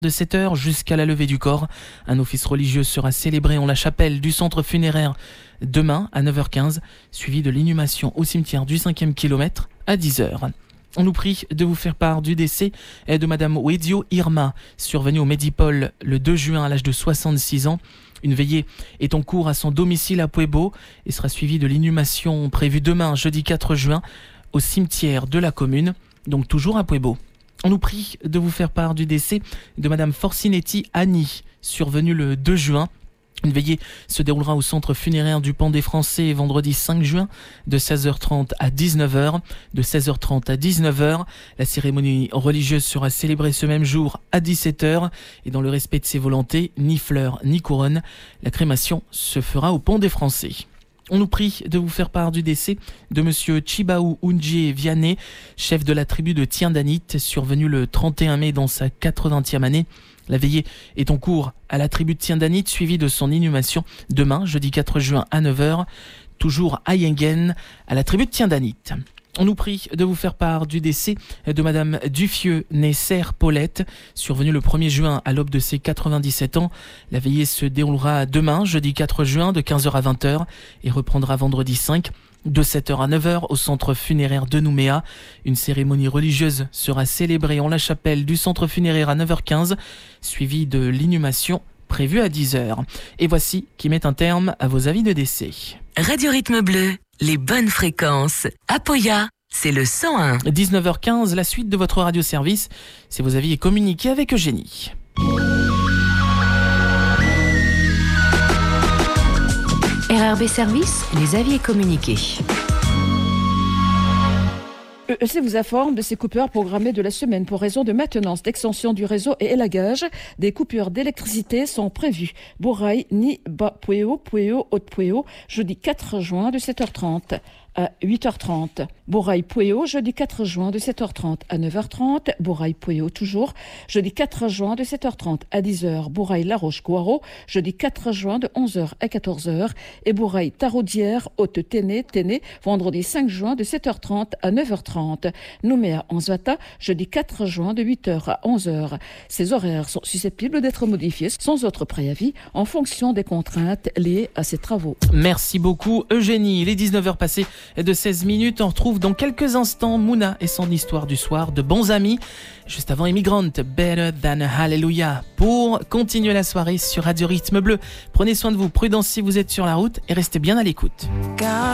De 7h jusqu'à la levée du corps, un office religieux sera célébré en la chapelle du centre funéraire demain à 9h15, suivi de l'inhumation au cimetière du 5e kilomètre à 10h. On nous prie de vous faire part du décès de Madame Wedio Irma, survenue au Medipol le 2 juin à l'âge de 66 ans. Une veillée est en cours à son domicile à Puebo et sera suivie de l'inhumation prévue demain, jeudi 4 juin, au cimetière de la commune, donc toujours à Puebo. On nous prie de vous faire part du décès de Madame Forcinetti Annie, survenue le 2 juin. Une veillée se déroulera au centre funéraire du Pan des Français vendredi 5 juin de 16h30 à 19h. De 16h30 à 19h, la cérémonie religieuse sera célébrée ce même jour à 17h. Et dans le respect de ses volontés, ni fleurs ni couronne, la crémation se fera au Pont des Français. On nous prie de vous faire part du décès de Monsieur Chibaou Unjie Vianney, chef de la tribu de Tiendanit, survenu le 31 mai dans sa 80e année. La veillée est en cours à la tribu de Tiendanit, suivie de son inhumation demain, jeudi 4 juin à 9h, toujours à Yengen, à la tribu de Tiendanit. On nous prie de vous faire part du décès de Madame Dufieux, née Serre Paulette, survenue le 1er juin à l'aube de ses 97 ans. La veillée se déroulera demain, jeudi 4 juin, de 15h à 20h et reprendra vendredi 5, de 7h à 9h au centre funéraire de Nouméa. Une cérémonie religieuse sera célébrée en la chapelle du centre funéraire à 9h15, suivie de l'inhumation prévue à 10h. Et voici qui met un terme à vos avis de décès. Radio Rythme Bleu, les bonnes fréquences. Apoya, c'est le 101. 19h15, la suite de votre radioservice. C'est vos avis et communiqués avec Eugénie. RRB Service, les avis et communiqués. EEC vous informe de ces coupures programmées de la semaine pour raison de maintenance, d'extension du réseau et élagage. Des coupures d'électricité sont prévues. Bouraï, Ni, Bas, Pueo, Haute-Pueo, jeudi 4 juin de 7h30 à 8h30. Bouraï Pueo, jeudi 4 juin de 7h30 à 9h30. Bouraï Pueo toujours, jeudi 4 juin de 7h30 à 10h. Bouraï La Roche-Guaro, jeudi 4 juin de 11h à 14h. Et Bouraï Taraudière, Haute-Téné, vendredi 5 juin de 7h30 à 9h30. Nouméa Anzouata, jeudi 4 juin de 8h à 11h. Ces horaires sont susceptibles d'être modifiés sans autre préavis en fonction des contraintes liées à ces travaux. Merci beaucoup Eugénie. Les 19h passées de 16 minutes. On retrouve dans quelques instants Mouna et son histoire du soir de bons amis. Juste avant Immigrant, Better Than Hallelujah. Pour continuer la soirée sur Radio Rythme Bleu. Prenez soin de vous, prudence si vous êtes sur la route et restez bien à l'écoute.